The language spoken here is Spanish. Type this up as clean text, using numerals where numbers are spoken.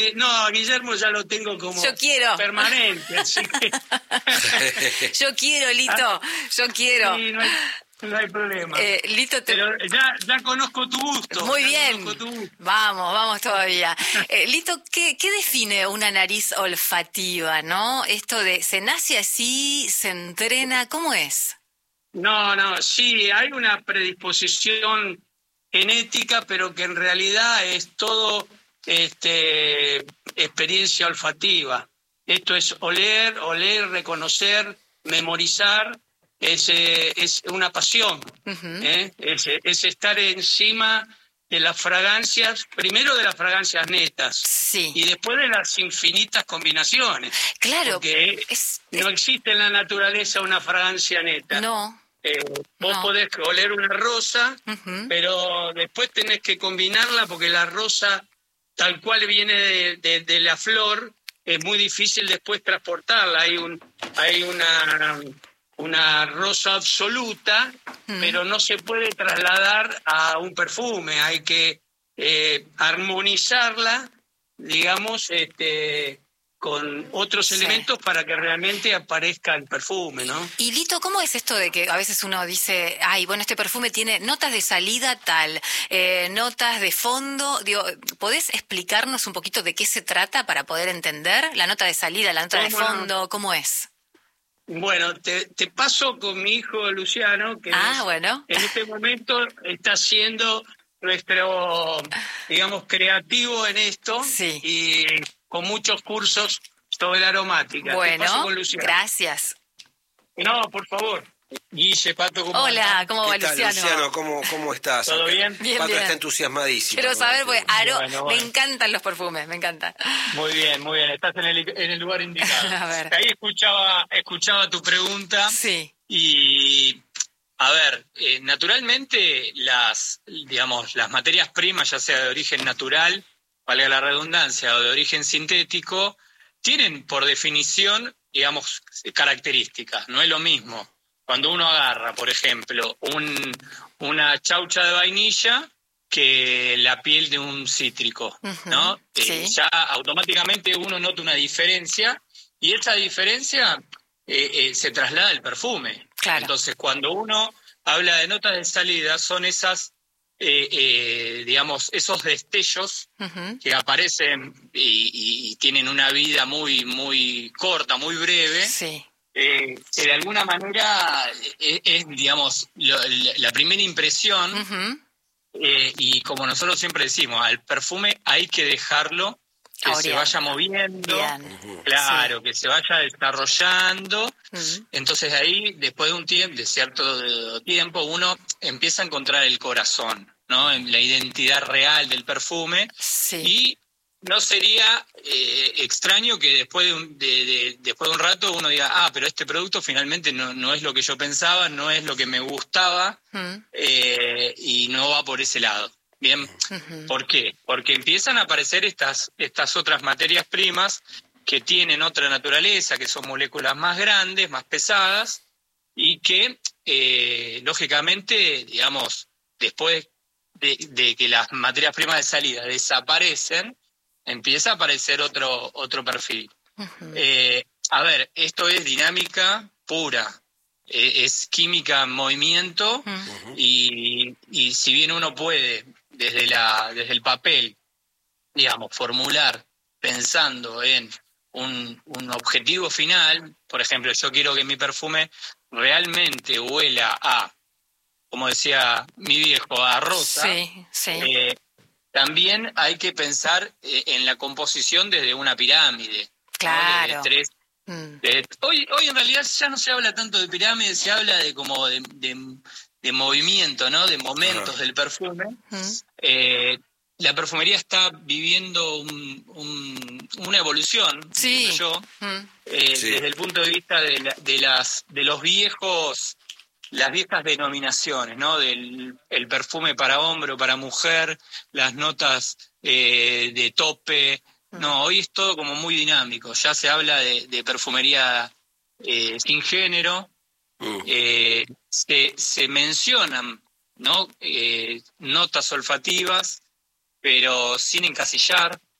No, a Guillermo ya lo tengo como Yo quiero. permanente, así que... Yo quiero, Lito, yo quiero. Sí, no hay problema. Lito, Pero ya conozco tu gusto. Muy ya bien. conozco tu gusto. Vamos todavía. Lito, ¿qué define una nariz olfativa, no? Esto de, ¿se nace así, se entrena? ¿Cómo es? No, sí, hay una predisposición genética, pero que en realidad es todo experiencia olfativa. Esto es oler, reconocer, memorizar, es una pasión. Es estar encima de las fragancias, primero de las fragancias netas, Sí. y después de las infinitas combinaciones. Claro. Porque no existe en la naturaleza una fragancia neta. No. Vos podés oler una rosa, pero después tenés que combinarla porque la rosa, tal cual viene de la flor, es muy difícil después transportarla. Hay una rosa absoluta, pero no se puede trasladar a un perfume. Hay que armonizarla, digamos, con otros elementos para que realmente aparezca el perfume, ¿no? Y Lito, ¿cómo es esto de que a veces uno dice, ay, bueno, este perfume tiene notas de salida tal, notas de fondo? Digo, ¿podés explicarnos un poquito de qué se trata para poder entender la nota de salida, la nota de fondo? ¿Cómo es? Bueno, te paso con mi hijo Luciano, que en este momento está siendo nuestro, digamos, creativo en esto. Sí. Y con muchos cursos sobre la aromática. Bueno, te paso con Luciano. Gracias. No, por favor. Guille, Pato, ¿cómo Hola, ¿cómo va Luciano? Luciano, ¿cómo estás? ¿Todo bien? Pato está entusiasmadísimo. Quiero saber, porque Bueno. me encantan los perfumes, me encantan. Muy bien, estás en el lugar indicado. A ver. Ahí escuchaba tu pregunta. Sí. Y, a ver, naturalmente las materias primas, ya sea de origen natural, valga la redundancia, o de origen sintético, tienen por definición, digamos, características. No es lo mismo cuando uno agarra, por ejemplo, una chaucha de vainilla que la piel de un cítrico, ¿no? Sí. Ya automáticamente uno nota una diferencia, y esa diferencia se traslada al perfume. Claro. Entonces, cuando uno habla de notas de salida, son esas, digamos, esos destellos que aparecen y tienen una vida muy, muy corta, muy breve. Sí. Que de alguna manera es digamos, la primera impresión. Y como nosotros siempre decimos, al perfume hay que dejarlo que se vaya moviendo, claro, que se vaya desarrollando. Entonces ahí, después de un tiempo, de cierto tiempo, uno empieza a encontrar el corazón, ¿no? En la identidad real del perfume. Sí. Y no sería extraño que después de un rato uno diga, pero este producto finalmente no es lo que yo pensaba, no es lo que me gustaba, y no va por ese lado. Bien, ¿por qué? Porque empiezan a aparecer estas otras materias primas que tienen otra naturaleza, que son moléculas más grandes, más pesadas, y que, lógicamente, digamos, después de que las materias primas de salida desaparecen, empieza a aparecer otro perfil. A ver, esto es dinámica pura. Es química en movimiento, y si bien uno puede desde el papel, digamos, formular pensando en un objetivo final, por ejemplo, yo quiero que mi perfume realmente huela a, como decía mi viejo, a rosa. Sí. También hay que pensar en la composición desde una pirámide. Claro. ¿No? Hoy en realidad ya no se habla tanto de pirámide, se habla de como de movimiento, ¿no? De momentos del perfume. La perfumería está viviendo una evolución, sí. yo, desde el punto de vista de los viejos, las viejas denominaciones, ¿no? Del el perfume para hombre o para mujer, las notas de tope. No, hoy es todo como muy dinámico. Ya se habla de perfumería sin género. Se mencionan, ¿no? Notas olfativas, pero sin encasillar.